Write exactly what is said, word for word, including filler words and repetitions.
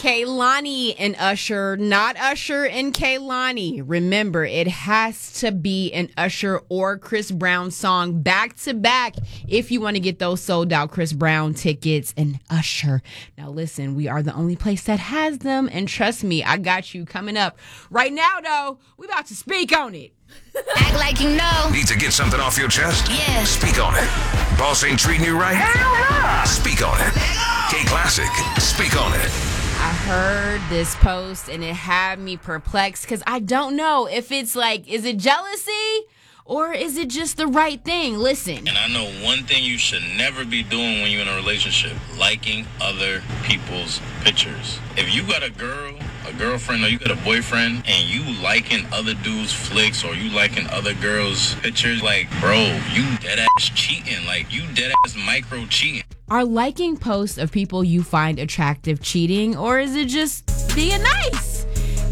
Kehlani and Usher, not Usher and Kehlani. Remember, it has to be an Usher or Chris Brown song back to back if you want to get those sold out Chris Brown tickets and Usher. Now listen, we are the only place that has them, and trust me, I got you coming up. Right now, though, we about to speak on it. Act like you know. Need to get something off your chest? Yeah. Speak on it. Boss ain't treating you right? Hell no. Speak on it. K-Classic. Speak on it. I heard this post and it had me perplexed because I don't know if it's like, is it jealousy or is it just the right thing? Listen. And I know one thing you should never be doing when you're in a relationship, liking other people's pictures. If you got a girl, a girlfriend, or you got a boyfriend, and you liking other dudes' flicks or you liking other girls' pictures, like, bro, you dead ass cheating. Like, you dead ass micro cheating. Are liking posts of people you find attractive cheating, or is it just being nice?